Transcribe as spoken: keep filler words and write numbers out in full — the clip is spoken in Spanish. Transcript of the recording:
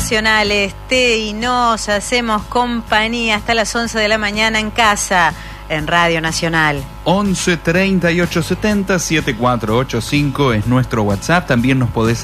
Nacional esté y nos hacemos compañía hasta las once de la mañana en casa, en Radio Nacional. once treinta y ocho setenta setenta y cuatro ochenta y cinco es nuestro WhatsApp. También nos podés